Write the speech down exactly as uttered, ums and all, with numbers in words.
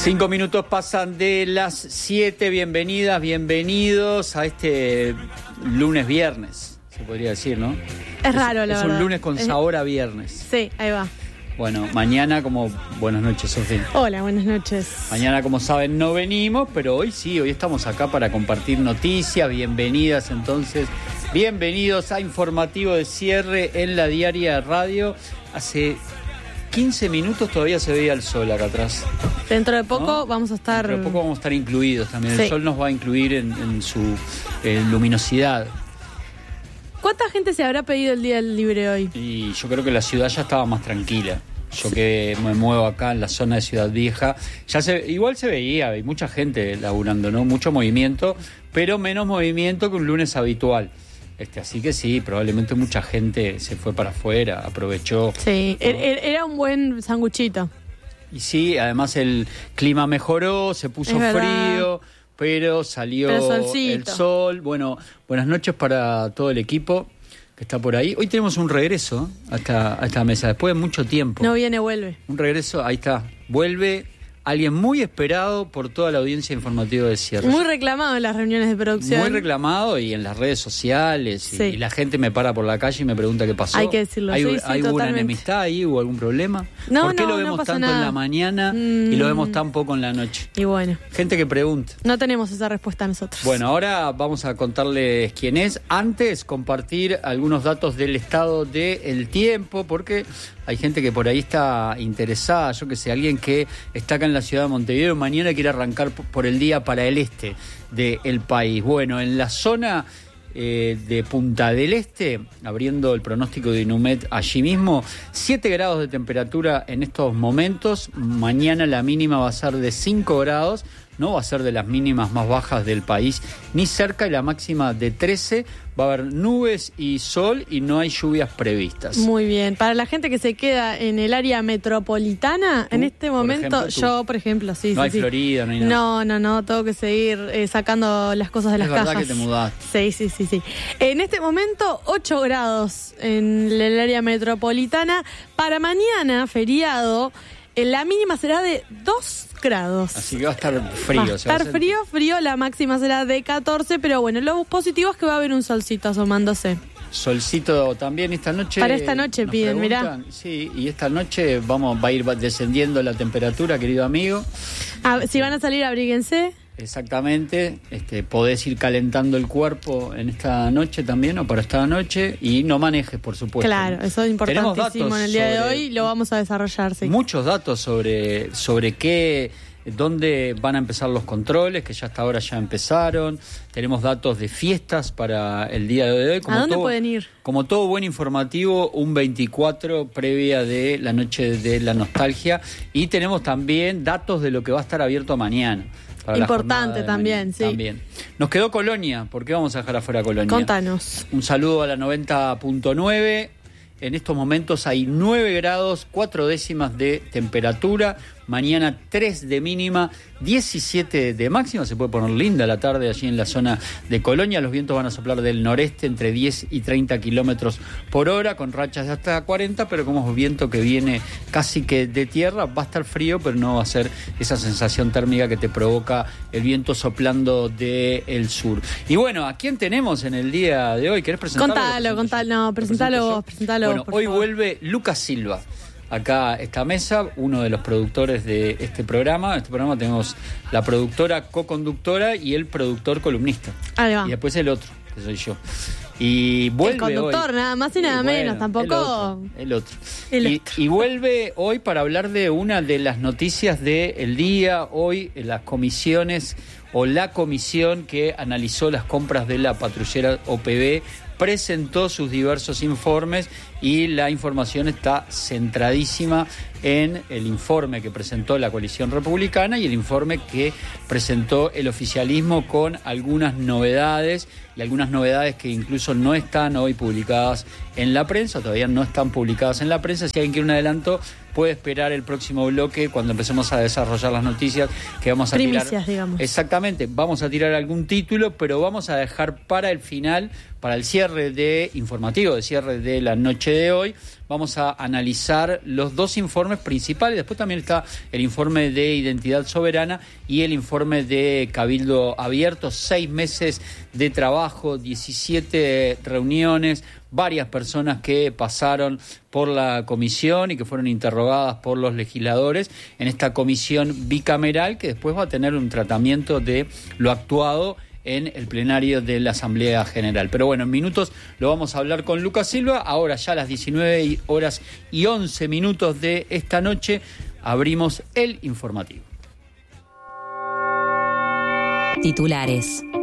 Cinco minutos pasan de las siete. Bienvenidas, bienvenidos a este lunes viernes, se podría decir, ¿no? Es raro, es, la es verdad. un lunes con es... sabor a viernes. Sí, ahí va. Bueno, mañana como... Buenas noches, Sofía. Hola, buenas noches. Mañana, como saben, no venimos, pero hoy sí, hoy estamos acá para compartir noticias. Bienvenidas, entonces. Bienvenidos a Informativo de Cierre en la Diaria Radio. Hace quince minutos todavía se veía el sol acá atrás. Dentro de poco ¿no? vamos a estar... Dentro de poco vamos a estar incluidos también. Sí. El sol nos va a incluir en, en su eh, luminosidad. ¿Cuánta gente se habrá pedido el día libre hoy? Y yo creo que la ciudad ya estaba más tranquila. Yo que me muevo acá en la zona de Ciudad Vieja, ya se, igual se veía, hay mucha gente laburando, ¿no? Mucho movimiento, pero menos movimiento que un lunes habitual. Este, así que sí, probablemente mucha gente se fue para afuera, aprovechó. Sí, ¿no? Era un buen sanguchito. Y sí, además el clima mejoró, se puso frío, pero salió pero el sol. Bueno, buenas noches para todo el equipo que está por ahí. Hoy tenemos un regreso a esta, a esta mesa, después de mucho tiempo. No viene, vuelve. Un regreso, ahí está, vuelve alguien muy esperado por toda la audiencia informativa de Cierre. Muy reclamado en las reuniones de producción. Muy reclamado y en las redes sociales. Y, sí. y la gente me para por la calle y me pregunta qué pasó. Hay que decirlo. ¿Hay, sí, sí, ¿hay una enemistad ahí? ¿Hubo algún problema? No, ¿Por qué no, lo vemos no tanto nada. en la mañana mm. y lo vemos tan poco en la noche? Y bueno. Gente que pregunta. No tenemos esa respuesta nosotros. Bueno, ahora vamos a contarles quién es. Antes, compartir algunos datos del estado del tiempo, porque hay gente que por ahí está interesada. Yo que sé, alguien que está acá en la ciudad de Montevideo mañana quiere arrancar por el día para el este del país. Bueno, en la zona eh, de Punta del Este, abriendo el pronóstico de Inumet allí mismo, siete grados de temperatura en estos momentos. Mañana la mínima va a ser de cinco grados, no va a ser de las mínimas más bajas del país, ni cerca, y la máxima de trece. Va a haber nubes y sol y no hay lluvias previstas. Muy bien. Para la gente que se queda en el área metropolitana, ¿tú? En este momento, por ejemplo, yo, por ejemplo, sí, no sí, hay sí. Florida, no hay nada. No, no, no, tengo que seguir eh, sacando las cosas de las cajas. Es verdad que te mudaste. Sí, sí, sí, sí. En este momento, ocho grados en el área metropolitana. Para mañana, feriado, la mínima será de dos grados. Así que va a estar frío. Va a estar va a frío, frío, la máxima será de catorce, pero bueno, lo positivo es que va a haber un solcito asomándose. Solcito también esta noche. Para esta noche piden, mirá. Sí, y esta noche vamos va a ir descendiendo la temperatura, querido amigo. A, si van a salir, abríguense. Exactamente, este, podés ir calentando el cuerpo en esta noche también, o para esta noche, y no manejes, por supuesto. Claro, eso es importantísimo en el día de hoy, lo vamos a desarrollar, sí. Muchos datos sobre, sobre qué, dónde van a empezar los controles, que ya hasta ahora ya empezaron. Tenemos datos de fiestas para el día de hoy. Como ¿A dónde todo, pueden ir? Como todo buen informativo, un veinticuatro previa de la noche de la nostalgia, y tenemos también datos de lo que va a estar abierto mañana. Importante también, sí. También. Nos quedó Colonia. ¿Por qué vamos a dejar afuera Colonia? Contanos. Un saludo a la noventa punto nueve. En estos momentos hay nueve grados, cuatro décimas de temperatura. Mañana tres de mínima, diecisiete de máxima. Se puede poner linda la tarde allí en la zona de Colonia. Los vientos van a soplar del noreste entre diez y treinta kilómetros por hora, con rachas de hasta cuarenta, pero como es viento que viene casi que de tierra, va a estar frío, pero no va a ser esa sensación térmica que te provoca el viento soplando del sur. Y bueno, ¿a quién tenemos en el día de hoy? ¿Querés presentarlo? Contalo, contalo, no, presentalo vos, presentalo Bueno, vos, hoy favor. vuelve Lucas Silva. Acá esta mesa, uno de los productores de este programa. En este programa tenemos la productora co-conductora y el productor columnista. Ahí va. Y después el otro, que soy yo. Y vuelve el conductor, hoy. nada más y nada sí, menos, bueno, tampoco. El otro. El otro. El y, otro. y vuelve hoy para hablar de una de las noticias del día. Hoy, las comisiones o la comisión que analizó las compras de la patrullera O P B presentó sus diversos informes, y la información está centradísima en el informe que presentó la coalición republicana y el informe que presentó el oficialismo, con algunas novedades y algunas novedades que incluso no están hoy publicadas en la prensa, todavía no están publicadas en la prensa. Si alguien quiere un adelanto, puede esperar el próximo bloque cuando empecemos a desarrollar las noticias que vamos a Primicias, tirar. digamos. Exactamente, vamos a tirar algún título, pero vamos a dejar para el final, para el cierre de informativo, de cierre de la noche noche de hoy vamos a analizar los dos informes principales. Después también está el informe de Identidad Soberana y el informe de Cabildo Abierto. Seis meses de trabajo, diecisiete reuniones, varias personas que pasaron por la comisión y que fueron interrogadas por los legisladores en esta comisión bicameral que después va a tener un tratamiento de lo actuado en el plenario de la Asamblea General. Pero bueno, en minutos lo vamos a hablar con Lucas Silva. Ahora ya a las diecinueve horas y once minutos de esta noche abrimos el informativo. Titulares.